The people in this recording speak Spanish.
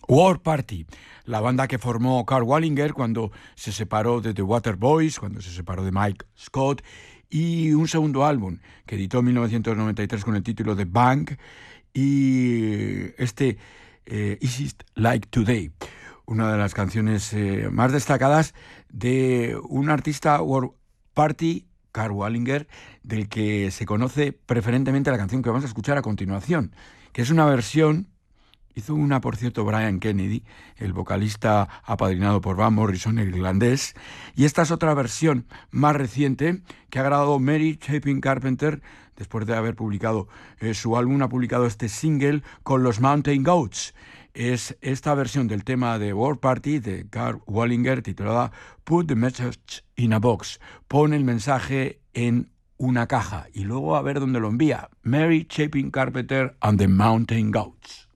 War Party, la banda que formó Karl Wallinger cuando se separó de The Waterboys, cuando se separó de Mike Scott, y un segundo álbum que editó en 1993 con el título de Bang, y Is It Like Today, una de las canciones más destacadas de un artista War Party, Karl Wallinger, del que se conoce preferentemente la canción que vamos a escuchar a continuación, que es una versión. Hizo una, por cierto, Brian Kennedy, el vocalista apadrinado por Van Morrison, el irlandés, y esta es otra versión más reciente que ha grabado Mary Chapin Carpenter después de haber publicado su álbum. Ha publicado este single con los Mountain Goats. Es esta versión del tema de War Party de Karl Wallinger titulada Put the Message in a Box. Pon el mensaje en una caja y luego a ver dónde lo envía. Mary Chapin Carpenter and the Mountain Goats.